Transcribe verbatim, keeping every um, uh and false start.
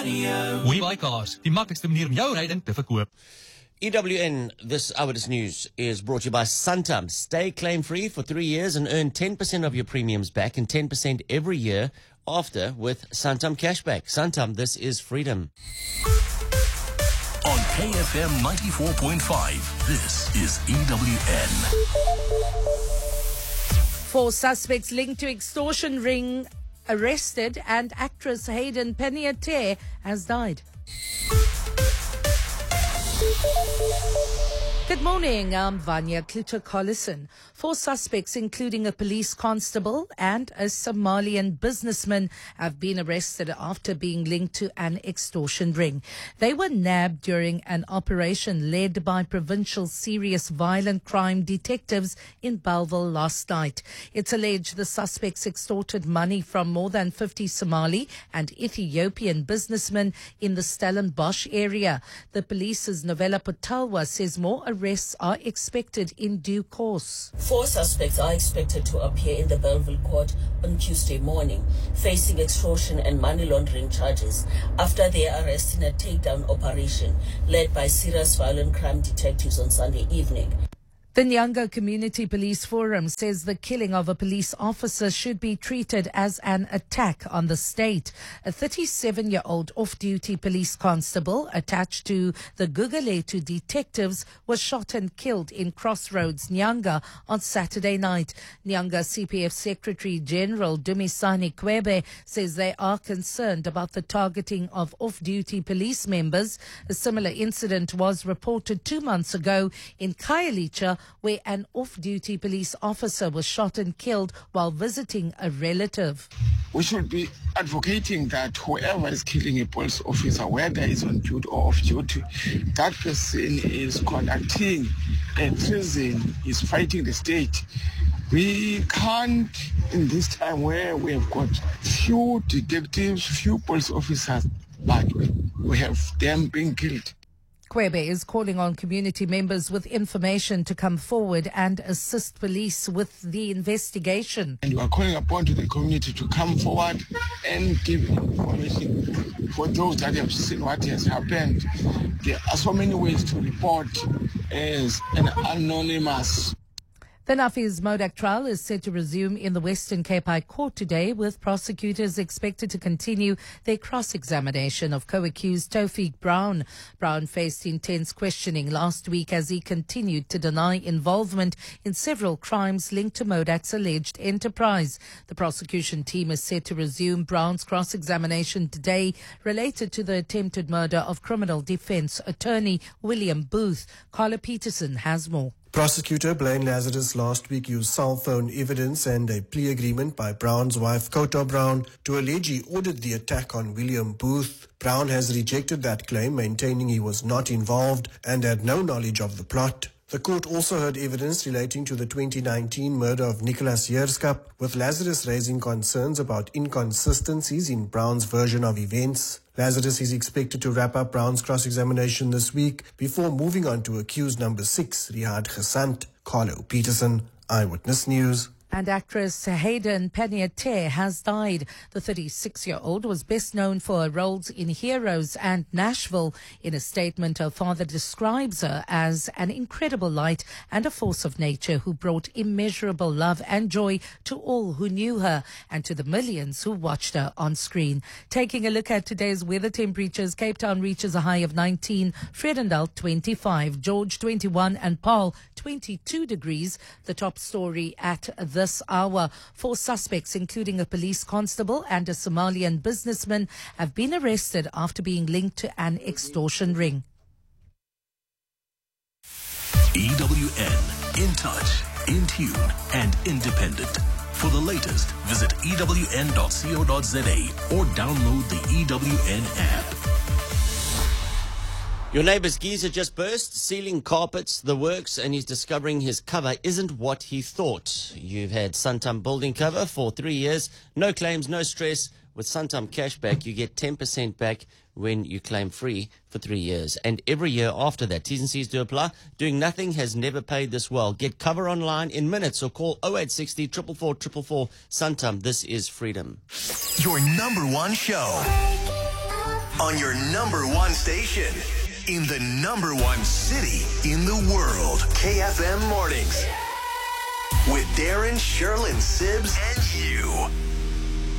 Radio. WeBuyCars, die maklikste manier om jou ryding te verkoop. E W N, this hour's news is brought to you by Santam. Stay claim-free for three years and earn ten percent of your premiums back and ten percent every year after with Santam Cashback. Santam, this is freedom. On K F M ninety-four point five, this is E W N. Four suspects linked to extortion ring arrested, and actress Hayden Panettiere has died. Good morning, I'm Vanya Klitschko-Collison. Four suspects, including a police constable and a Somalian businessman, have been arrested after being linked to an extortion ring. They were nabbed during an operation led by provincial serious violent crime detectives in Bellville last night. It's alleged the suspects extorted money from more than fifty Somali and Ethiopian businessmen in the Stellenbosch area. The police's Novella Potalwa says more arrests are expected in due course. Four suspects are expected to appear in the Bellville court on Tuesday morning, facing extortion and money laundering charges after their arrest in a takedown operation led by serious violent crime detectives on Sunday evening. The Nyanga Community Police Forum says the killing of a police officer should be treated as an attack on the state. A thirty-seven-year-old off-duty police constable attached to the Gugulethu detectives was shot and killed in Crossroads, Nyanga, on Saturday night. Nyanga C P F Secretary General Dumisani Kwebe says they are concerned about the targeting of off-duty police members. A similar incident was reported two months ago in Khayelitsha, where an off-duty police officer was shot and killed while visiting a relative. We should be advocating that whoever is killing a police officer, whether he's on duty or off duty, that person is conducting a treason, is fighting the state. We can't, in this time where we have got few detectives, few police officers, but we have them being killed. Kwebe is calling on community members with information to come forward and assist police with the investigation. And we are calling upon to the community to come forward and give information for those that have seen what has happened. There are so many ways to report as an anonymous. The Nafiz Modak trial is set to resume in the Western Cape High Court today, with prosecutors expected to continue their cross-examination of co-accused Tawfiq Brown. Brown faced intense questioning last week as he continued to deny involvement in several crimes linked to Modak's alleged enterprise. The prosecution team is set to resume Brown's cross-examination today related to the attempted murder of criminal defence attorney William Booth. Carla Peterson has more. Prosecutor Blaine Lazarus last week used cell phone evidence and a plea agreement by Brown's wife, Kota Brown, to allege he ordered the attack on William Booth. Brown has rejected that claim, maintaining he was not involved and had no knowledge of the plot. The court also heard evidence relating to the twenty nineteen murder of Nicholas Heerskap, with Lazarus raising concerns about inconsistencies in Brown's version of events. Lazarus is expected to wrap up Brown's cross-examination this week before moving on to accused number six, Rihad Ghasant. Carlo Peterson, Eyewitness News. And actress Hayden Panettiere has died. The thirty-six-year-old was best known for her roles in Heroes and Nashville. In a statement, her father describes her as an incredible light and a force of nature who brought immeasurable love and joy to all who knew her and to the millions who watched her on screen. Taking a look at today's weather temperatures, Cape Town reaches a high of nineteen, Vredendal twenty-five, George twenty-one and Paarl twenty-two degrees. The top story at the This hour. Four suspects, including a police constable and a Somalian businessman, have been arrested after being linked to an extortion ring. E W N, in touch, in tune, and independent. For the latest, visit E W N dot co dot za or download the E W N app. Your neighbour's geyser just burst, sealing carpets, the works, and he's discovering his cover isn't what he thought. You've had Santam building cover for three years. No claims, no stress. With Santam Cashback, you get ten percent back when you claim free for three years. And every year after that, T's and C's do apply. Doing nothing has never paid this well. Get cover online in minutes or call oh eight six oh, four four four four four. Santam, this is freedom. Your number one show. on your number one station in the number one city in the world. K F M Mornings with Darren, Sherlyn, Sibbs, and you.